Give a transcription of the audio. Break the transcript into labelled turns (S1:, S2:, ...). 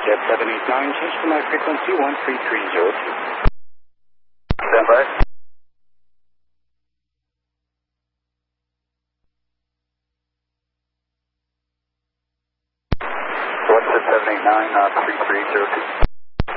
S1: Jet 789, change to my frequency 13302.
S2: Stand by. What's the 789, 3302?